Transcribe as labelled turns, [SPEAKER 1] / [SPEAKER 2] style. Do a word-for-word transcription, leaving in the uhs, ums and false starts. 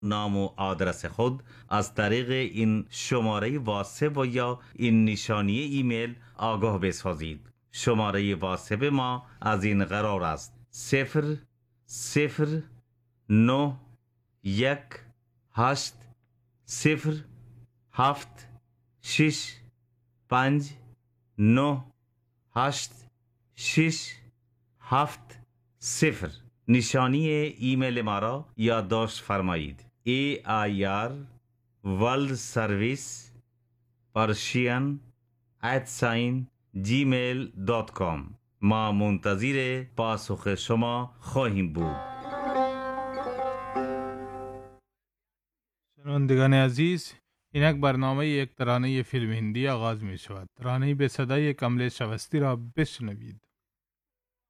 [SPEAKER 1] نام و آدرس خود از طریق این شماره واتساپ و یا این نشانی ایمیل آگاه بسازید. شماره واتساپ ما از این قرار است: صفر صفر نه یک هشت صفر هفت شش پنج نه هشت شش هفت صفر. نشانی ایمیل ما را یادداشت فرمایید: ای آی آر ورلد سرویس پرشین ات ساین جیمیل دات کام. ما منتظر پاسخ شما خواهیم بود.
[SPEAKER 2] شنوندگان عزیز، اینک برنامه یک ترانه فیلم هندی آغاز می شود. ترانه به صدای کملیش اوستی را بشنوید.